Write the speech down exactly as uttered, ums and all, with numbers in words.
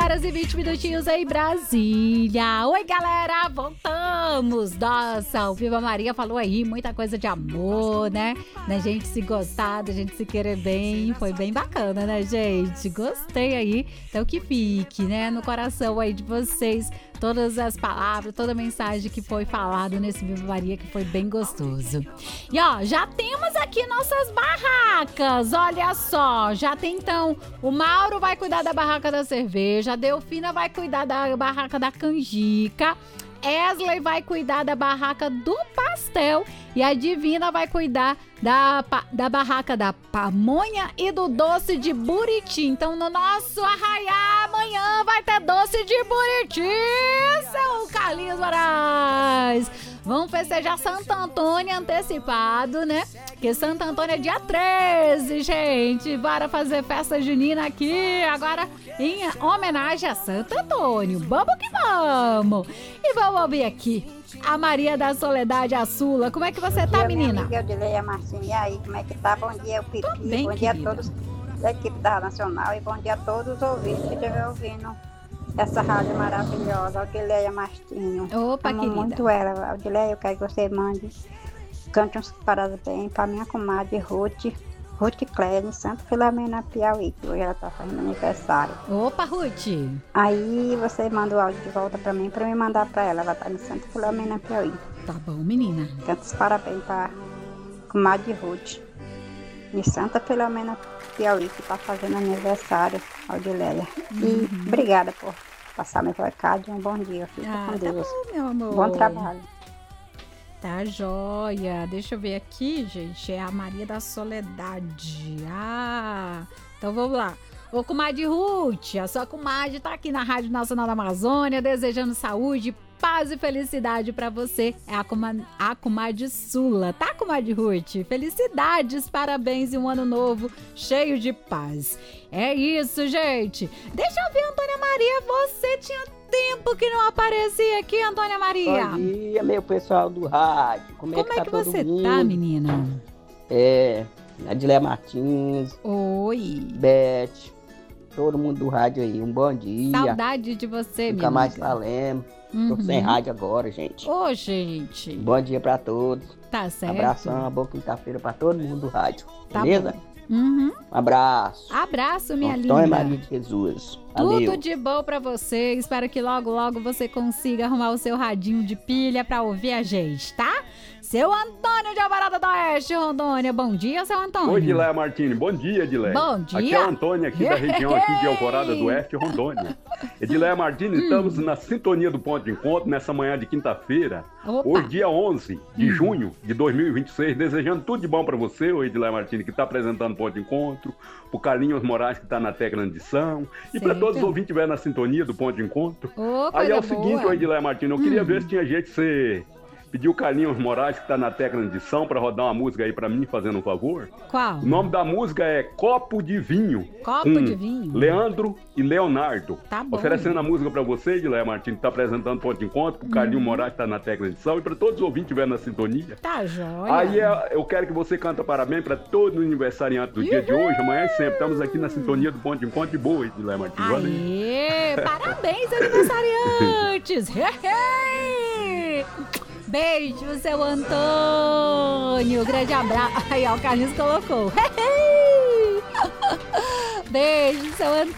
horas e vinte minutinhos em Brasília. Oi, galera, voltamos. Nossa, o Viva Maria falou aí muita coisa de amor, né? Da gente se gostar, da gente se querer bem. Foi bem bacana, né, gente? Gostei aí. Então que fique, né, no coração aí de vocês todas as palavras, toda a mensagem que foi falada nesse Viva Maria, que foi bem gostoso. E ó, já temos aqui nossas barracas, olha só, já tem então, o Mauro vai cuidar da barraca da cerveja, a Delfina vai cuidar da barraca da canjica, Esley vai cuidar da barraca do pastel e a Divina vai cuidar da, da barraca da pamonha e do doce de buriti. Então, no nosso arraiá, amanhã vai ter doce de buriti, seu Carlinhos Moraes. Vamos festejar Santo Antônio antecipado, né? Porque Santo Antônio é dia treze, gente. Bora fazer festa junina aqui, agora em homenagem a Santo Antônio. Vamos que vamos! E vamos ouvir aqui a Maria da Soledade, a Sula. Como é que você tá, menina? Minha amiga Odileia Martins, e aí, como é que tá? Bom dia, o Pipi. Bem, bom dia querida. a todos da equipe da Nacional e bom dia a todos os ouvintes que estiverem ouvindo essa rádio maravilhosa, Odileia Martins. Opa, Amo querida. muito ela. Odileia, eu quero que você mande, cante uns parabéns para minha comadre Ruth, Ruth Clélia, em Santa Filomena, Piauí, que hoje ela tá fazendo aniversário. Opa, Ruth. Aí você manda o áudio de volta para mim, para me mandar para ela. Ela tá em Santa Filomena, Piauí. Tá bom, menina. Canta os parabéns para comadre Ruth, de Santa Filomena, Piauí, que está fazendo aniversário, Odileia. E Uhum. obrigada por passar meu recado e um bom dia. Fica Ah, com tá Deus. bom, meu amor. Bom trabalho. Tá joia. Deixa eu ver aqui, gente. É a Maria da Soledade. Ah, então vamos lá. Ô, comadre Ruth, a sua comadre tá aqui na Rádio Nacional da Amazônia, desejando saúde, paz e felicidade pra você. É a, coma, a comadre Sula, tá, comadre Ruth? Felicidades, parabéns e um ano novo cheio de paz. É isso, gente. Deixa eu ver, Antônia Maria, você tinha tempo que não aparecia aqui, Antônia Maria. Bom dia, meu pessoal do rádio. Como, Como é que, tá é que todo você mundo? tá, menina? É, Adileia Martins, Oi. Beth, todo mundo do rádio aí. Um bom dia. Saudade de você, Nunca minha mais amiga. falemos. Uhum. Tô sem rádio agora, gente. Ô, gente. Bom dia pra todos. Tá certo. Abração, uma boa quinta-feira pra todo mundo do rádio. Tá Beleza? bom. Uhum. Um abraço. Abraço, minha Antônia linda. Maria de Jesus. Tudo Valeu. de bom pra você. Espero que logo, logo você consiga arrumar o seu radinho de pilha pra ouvir a gente, tá? Seu Antônio de Alvarado do Oeste, Rondônia. Bom dia, seu Antônio. Oi, Dileia Martins. Bom dia, Dileia. Bom dia. Aqui é o Antônio, aqui da região aqui de Alvorada do Oeste, Rondônia. Dileia Martins, Hum. estamos na sintonia do Ponto de Encontro nessa manhã de quinta-feira, Opa. hoje dia onze de Hum. junho de dois mil e vinte e seis, desejando tudo de bom para você, o Dileia Martins, que está apresentando o Ponto de Encontro, pro Carlinhos Moraes, que está na tecla de edição, e para Certo. todos os ouvintes que estiverem na sintonia do Ponto de Encontro. Ô, Aí é o coisa seguinte, boa. ô Dileia Martins, eu queria Hum. ver se tinha jeito de você pedir o Carlinhos Moraes, que está na tecla de edição, para rodar uma música aí para mim, fazendo um favor. Qual? O nome da música é Copo de Vinho. Copo com de Vinho? Leandro e Leonardo. Tá bom. Oferecendo a música pra você, Dileia Martins, que tá apresentando o Ponto de Encontro, pro Carlinho Moraes, que tá na tecla de edição, e pra todos os ouvintes que estiverem na sintonia. Tá joia. Aí é- eu quero que você canta parabéns pra todo o aniversariante do dia de hoje, amanhã e sempre. Estamos aqui na sintonia do Ponto de Encontro de boa, Dileia Martins. Valeu. Aê, parabéns, aniversariantes! Hey, hey! Beijo, seu Antônio. Grande abraço. Aí, ó, o Carlinhos colocou. Hey, hey! Beijo, seu Antônio.